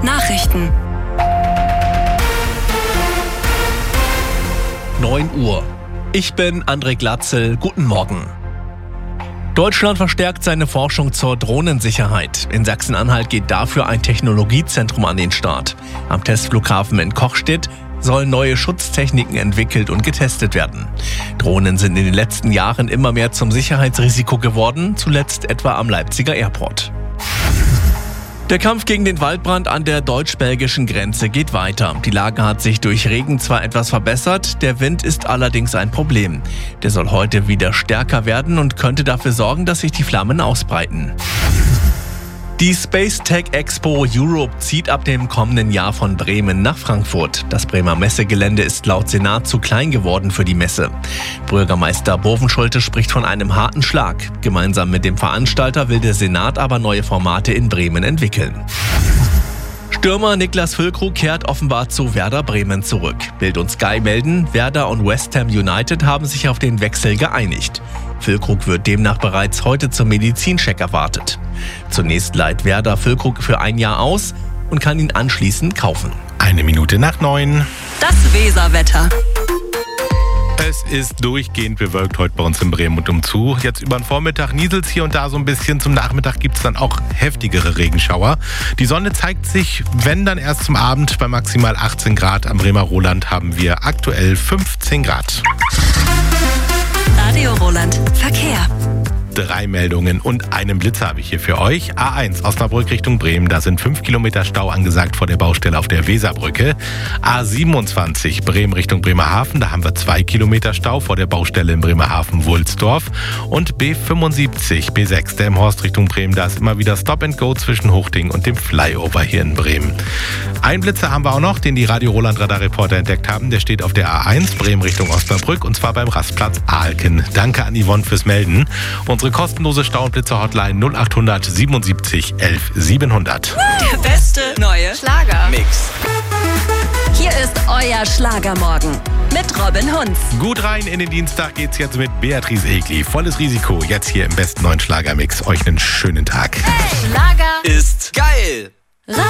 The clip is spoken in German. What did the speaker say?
Nachrichten. 9 Uhr. Ich bin André Glatzel. Guten Morgen. Deutschland verstärkt seine Forschung zur Drohnensicherheit. In Sachsen-Anhalt geht dafür ein Technologiezentrum an den Start. Am Testflughafen in Kochstedt sollen neue Schutztechniken entwickelt und getestet werden. Drohnen sind in den letzten Jahren immer mehr zum Sicherheitsrisiko geworden, zuletzt etwa am Leipziger Airport. Der Kampf gegen den Waldbrand an der deutsch-belgischen Grenze geht weiter. Die Lage hat sich durch Regen zwar etwas verbessert, der Wind ist allerdings ein Problem. Der soll heute wieder stärker werden und könnte dafür sorgen, dass sich die Flammen ausbreiten. Die Space Tech Expo Europe zieht ab dem kommenden Jahr von Bremen nach Frankfurt. Das Bremer Messegelände ist laut Senat zu klein geworden für die Messe. Bürgermeister Bovenschulte spricht von einem harten Schlag. Gemeinsam mit dem Veranstalter will der Senat aber neue Formate in Bremen entwickeln. Stürmer Niklas Füllkrug kehrt offenbar zu Werder Bremen zurück. Bild und Sky melden, Werder und West Ham United haben sich auf den Wechsel geeinigt. Füllkrug wird demnach bereits heute zum Medizincheck erwartet. Zunächst leiht Werder Füllkrug für ein Jahr aus und kann ihn anschließend kaufen. 9:01. Das Weserwetter. Es ist durchgehend bewölkt heute bei uns in Bremen und umzu. Jetzt über den Vormittag nieselt es hier und da so ein bisschen. Zum Nachmittag gibt es dann auch heftigere Regenschauer. Die Sonne zeigt sich, wenn dann erst zum Abend, bei maximal 18 Grad. Am Bremer Roland haben wir aktuell 15 Grad. Radio Roland. Verkehr. 3 Meldungen und einen Blitzer habe ich hier für euch. A1 Osnabrück Richtung Bremen, da sind 5 Kilometer Stau angesagt vor der Baustelle auf der Weserbrücke. A27 Bremen Richtung Bremerhaven, da haben wir 2 Kilometer Stau vor der Baustelle in Bremerhaven-Wulsdorf. Und B75 B6 Delmenhorst Richtung Bremen, da ist immer wieder Stop and Go zwischen Hochding und dem Flyover hier in Bremen. Einen Blitzer haben wir auch noch, den die Radio Roland Radarreporter entdeckt haben. Der steht auf der A1 Bremen Richtung Osnabrück und zwar beim Rastplatz Ahlken. Danke an Yvonne fürs Melden. Unsere kostenlose Stau- und Blitzer-Hotline 0800 77 11 700. Der beste neue Schlagermix. Hier ist euer Schlagermorgen mit Robin Hunz. Gut rein in den Dienstag geht's jetzt mit Beatrice Egli. Volles Risiko, jetzt hier im besten neuen Schlagermix. Euch einen schönen Tag. Schlager Ist geil.